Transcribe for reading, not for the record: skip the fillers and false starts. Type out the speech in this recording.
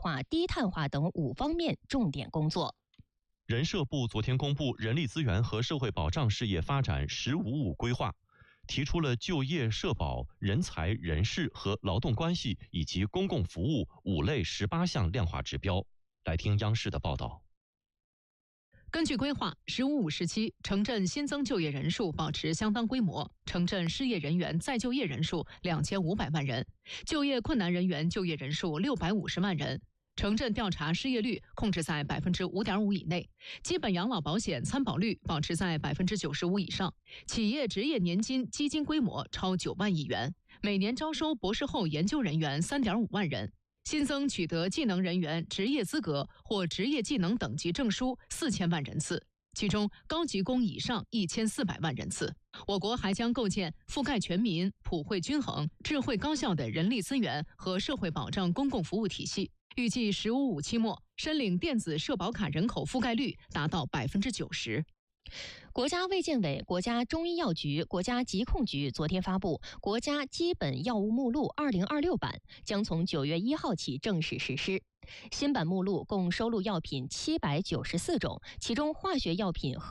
划、低碳化等5方面重点工作。 人社部昨天公布人力资源和社会保障事业发展“十五五”规划，提出了就业、社保、人才、人事和劳动关系以及公共服务5类18项量化指标。来听央视的报道。 根据规划，“十五五”时期，城镇新增就业人数保持相当规模，城镇失业人员再就业人数2500万人，就业困难人员就业人数650万人。城镇调查失业率控制在5.5%以内，基本养老保险参保率保持在95%以上，企业职业年金基金规模超9万亿元，每年招收博士后研究人员3.5万人。新增取得技能人员职业资格或职业技能等级证书4000万人次，其中高级工以上1400万人次。我国还将构建覆盖全民、普惠均衡、智慧高效的人力资源和社会保障公共服务体系。预计“十五五”期末，申领电子社保卡人口覆盖率达到90%。 国家卫健委、国家中医药局、国家疾控局昨天发布《国家基本药物目录2026版》，将从9月1号起正式实施。新版目录共收录药品794种，其中化学药品和